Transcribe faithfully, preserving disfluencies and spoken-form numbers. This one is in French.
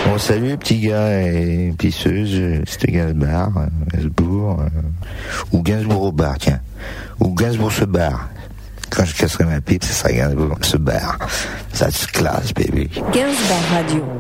Bon, salut, petit gars et pisseuse, c'était Gainsbourg, euh, Gainsbourg, euh, ou Gainsbourg au bar, tiens. Ou Gainsbourg se barre. Quand je casserai ma pipe, ce sera Gainsbourg se barre. Ça se classe, baby. Gainsbourg Radio.